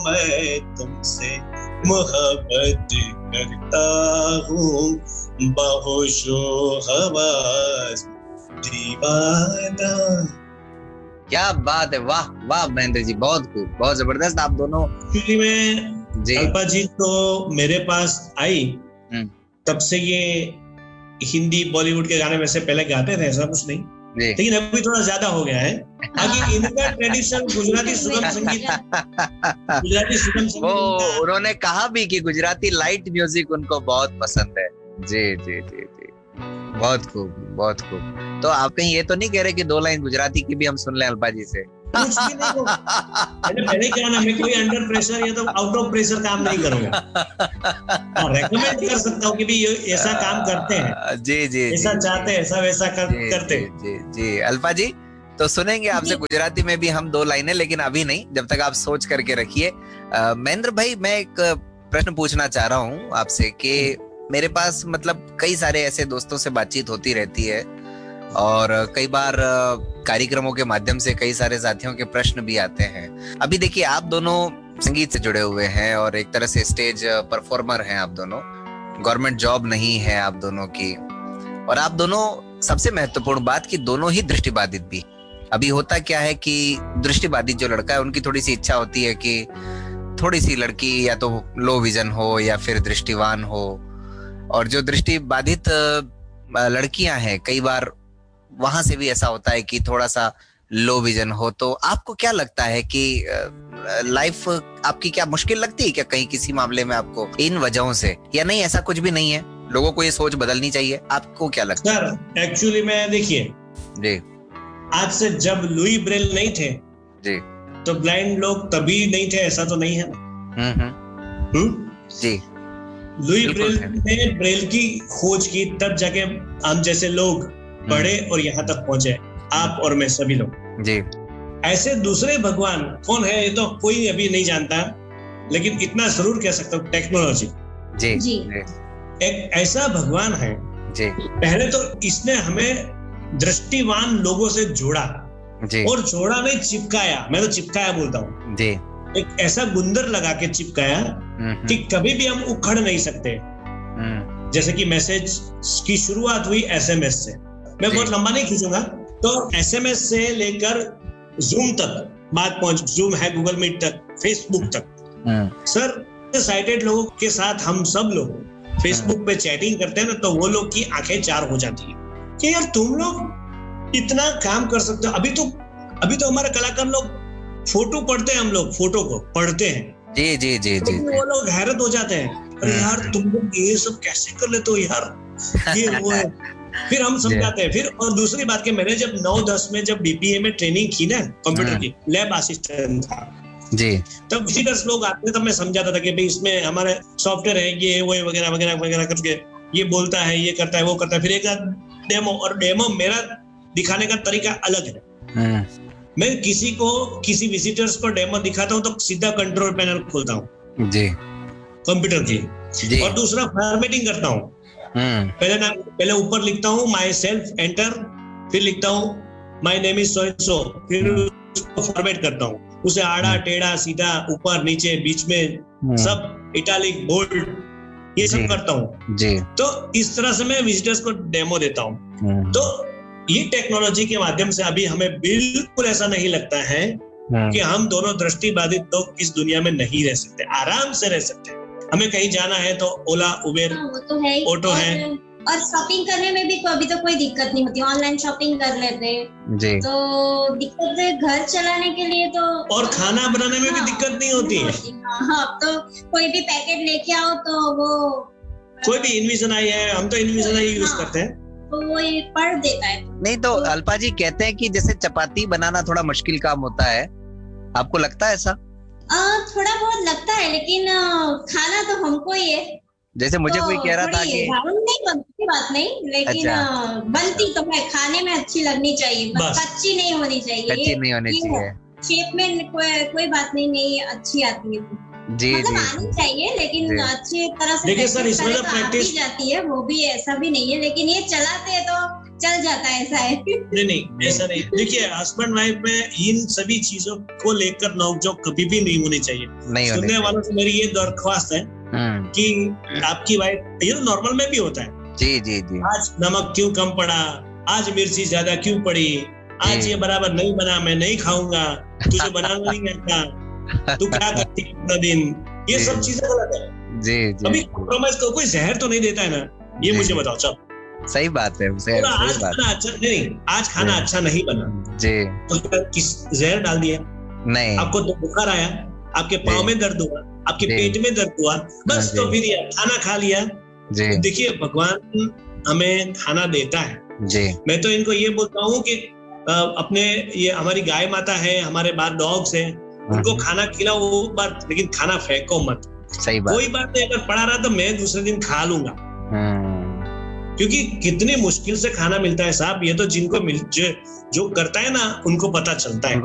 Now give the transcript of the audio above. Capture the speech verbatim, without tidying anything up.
मैं तुमसे मोहब्बत करता हूँ, बहुशो हवास दीवाना। क्या बात है, वाह वाह महेंद्र जी, बहुत खूब, बहुत जबरदस्त आप दोनों। एक्चुअली मैं जी अल्पा जी तो मेरे पास आई तब से ये हिंदी बॉलीवुड के गाने वैसे पहले गाते थे, ऐसा कुछ नहीं, लेकिन अभी थोड़ा ज्यादा हो गया है। आगे इनका ट्रेडिशन गुजराती सुगम संगीत, गुजराती सुगम संगीत वो इनका... उन्होंने कहा भी कि गुजराती लाइट म्यूजिक उनको बहुत पसंद है। जी जी जी जी, बहुत खूब बहुत खूब। तो आप कहीं ये तो नहीं कह रहे कि दो लाइन गुजराती की भी हम सुन लें अल्पा जी से? कुछ भी नहीं हो। मैंने पहले क्या ना, मैं कोई अंडर प्रेशर या तो आउट ऑफ प्रेशर काम नहीं करूंगा। हाँ, रेकमेंड कर सकता हूँ कि भी ये ऐसा काम करते हैं, जी जी ऐसा चाहते हैं, ऐसा वैसा कर, जी, करते जी, जी जी। अल्पा जी तो सुनेंगे आपसे गुजराती में भी हम दो लाइनें, लेकिन अभी नहीं, जब तक आप सोच करके रखिए। महेंद्र भाई, मैं एक प्रश्न पूछना चाह रहा हूँ आपसे कि मेरे पास मतलब कई सारे ऐसे दोस्तों से बातचीत होती रहती है और कई बार कार्यक्रमों के माध्यम से कई सारे साथियों के प्रश्न भी आते हैं। अभी देखिए, आप दोनों संगीत से जुड़े हुए हैं और एक तरह से स्टेज परफॉर्मर हैं आप दोनों, गवर्नमेंट जॉब नहीं है आप दोनों की, और आप दोनों, सबसे महत्वपूर्ण बात कि दोनों ही दृष्टिबाधित भी। अभी होता क्या है कि दृष्टिबाधित जो लड़का है उनकी थोड़ी सी इच्छा होती है कि थोड़ी सी लड़की या तो लो विजन हो या फिर दृष्टिवान हो, और जो दृष्टिबाधित लड़कियां हैं कई बार वहां से भी ऐसा होता है कि थोड़ा सा लो विजन हो। तो आपको क्या लगता है कि लाइफ आपकी क्या मुश्किल लगती है क्या कहीं किसी मामले में आपको इन वजहों से, या नहीं ऐसा कुछ भी नहीं है, लोगों को ये सोच बदलनी चाहिए? आपको क्या लगता है? सर एक्चुअली मैं, देखिए जी, आज से जब लुई ब्रेल नहीं थे जी तो ब्लाइंड लोग तभी नहीं थे, ऐसा तो नहीं है ना। हम्म हम्म जी, लुई ब्रेल ने ब्रेल की खोज की, तब जाके हम जैसे लोग पढ़े और यहाँ तक पहुंचे, आप और मैं सभी लोग जी। ऐसे दूसरे भगवान कौन है ये तो कोई अभी नहीं जानता, लेकिन इतना जरूर कह सकता हूँ, टेक्नोलॉजी जी, जी एक ऐसा भगवान है जी। पहले तो इसने हमें दृष्टिवान लोगों से जोड़ा जी, और जोड़ा नहीं चिपकाया, मैं तो चिपकाया बोलता हूँ जी। एक ऐसा गुंदर लगा के चिपकाया कि कभी भी हम उखड़ नहीं सकते। जैसे कि मैसेज की शुरुआत हुई एसएमएस से, मैं बहुत लंबा नहीं खींचूंगा, तो एसएमएस से लेकर जूम तक बात पहुंच, जूम है गूगल मीट तक, फेसबुक तक। सर साइटेड लोगों के साथ हम सब लोग फेसबुक पे चैटिंग करते हैं ना, तो वो लोग की आंखें चार हो जाती है कि यार तुम लोग इतना काम कर सकते हो। अभी तो अभी तो हमारे कलाकार लोग फोटो पढ़ते हैं, हम लोग फोटो को पढ़ते हैं जी जी जी जी, जी। वो लोग हैरत हो जाते हैं, अरे यार तुम लोग ये सब कैसे कर लेते हो यार, ये वो है। फिर हम समझाते हैं। फिर और दूसरी बात कि मैंने जब नौ दस में जब बीपीए में ट्रेनिंग की ना, कंप्यूटर की, लैब असिस्टेंट था जी, तब विजिटर्स लोग आते थे, तब मैं समझाता था कि भाई इसमें हमारे सॉफ्टवेयर है, ये वो वगैरह वगैरह वगैरह करके ये बोलता है, ये करता है, वो करता है। फिर एक डेमो, और डेमो मेरा दिखाने का तरीका अलग है। मैं किसी को, किसी विजिटर्स को डेमो दिखाता हूँ तो सीधा कंट्रोल पैनल खोलता हूँ जी, कंप्यूटर की, और दूसरा फॉर्मेटिंग करता हूँ। पहले ना पहले ऊपर लिखता हूँ माई सेल्फ, एंटर, फिर लिखता हूँ my name is so and so, फिर उसको फॉर्मेट करता हूँ, उसे आड़ा टेढ़ा सीधा, ऊपर नीचे बीच में सब इटालिक बोल्ड, ये सब करता हूँ जी। तो इस तरह से मैं विजिटर्स को डेमो देता हूँ। तो ये टेक्नोलॉजी के माध्यम से अभी हमें बिल्कुल ऐसा नहीं लगता है कि हम दोनों दृष्टिबाधित लोग इस दुनिया में नहीं रह सकते, आराम से रह सकते हैं। हमें कहीं जाना है तो ओला, उबेर, तो है, ऑटो है, और शॉपिंग करने में भी को अभी तो कोई दिक्कत नहीं होती, ऑनलाइन शॉपिंग कर लेते हैं जी। तो दिक्कत है घर चलाने के लिए तो, और खाना बनाने में हाँ, भी दिक्कत नहीं होती है। हाँ, तो कोई भी पैकेट लेके आओ तो वो कोई भी इनविजन आई है, हम तो इनविजन आई यूज करते हैं, तो वो ये पढ़ देता है। नहीं तो अल्पा जी कहते हैं कि जैसे चपाती बनाना थोड़ा मुश्किल काम होता है, आपको लगता है ऐसा? आ, थोड़ा बहुत लगता है, लेकिन खाना तो हमको ही है। जैसे मुझे तो कोई कह रहा था कि नहीं बनती बात नहीं, लेकिन अच्छा, बनती तो है, खाने में अच्छी लगनी चाहिए, बस कच्ची नहीं होनी चाहिए, कच्ची नहीं होनी चाहिए, शेप में कोई कोई बात नहीं, नहीं अच्छी आती है जी मतलब जी आनी चाहिए, लेकिन अच्छी तरह से देखिए सर, इसमें तो प्रैक्टिस जाती है, वो भी ऐसा भी नहीं है, लेकिन ये चलाते हैं तो चल जाता है, ऐसा है। नहीं नहीं ऐसा नहीं। देखिए हस्बैंड वाइफ में इन सभी चीजों को लेकर नोकझोंक कभी भी नहीं होनी चाहिए। सुनने वालों से मेरी ये दरख्वास्त है कि आपकी वाइफ, ये तो नॉर्मल में भी होता है, जी जी जी, आज नमक क्यों कम पड़ा, आज मिर्ची ज्यादा क्यों पड़ी, आज ये बराबर नहीं बना, मैं नहीं खाऊंगा, तुझे बनाना नहीं आता, तू क्या करती है पूरा दिन, ये सब चीजें गलत है। जी जी, अभी कॉम्प्रोमाइज को कोई जहर तो नहीं देता है ना, ये मुझे बताओ। सब सही बात है, सही आज बात खाना अच्छा नहीं, आज खाना अच्छा नहीं बना जी, तो किस जहर डाल दिया? नहीं, आपको तो बुखार आया, आपके पाँव में दर्द हुआ, आपके पेट में दर्द हुआ, बस तो फिर खाना खा लिया। तो देखिए भगवान हमें खाना देता है जी। मैं तो इनको ये बोलता हूँ कि अपने ये हमारी गाय माता है, हमारे बाहर डॉग्स हैं, उनको खाना खिलाओ वो बात, लेकिन खाना फेंको मत। सही बात, कोई बात नहीं, अगर पड़ा रहा तो मैं दूसरे दिन खा लूंगा, क्योंकि कितनी मुश्किल से खाना मिलता है साहब। ये तो जिनको मिल जो, जो करता है ना उनको पता चलता है।